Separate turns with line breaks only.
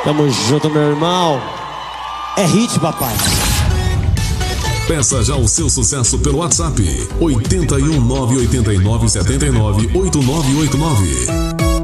Tamo junto, meu irmão. É hit, papai.
Peça já o seu sucesso pelo WhatsApp 81989798989.